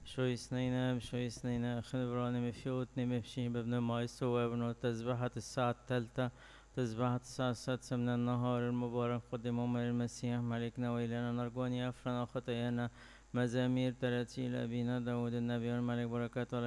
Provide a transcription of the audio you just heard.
شوي سنينة بشوي سنينة خبراني مفيوتني مفشي بابن مايسو وابنه تسبحة الساعة الثالثة تسبحة الساعة السادسة من النهار المبارك قدم عمر المسيح ملكنا وإلهنا نرجو أن يغفر لنا خطايانا مزامير تراتيل أبينا داود النبي والملك بركاته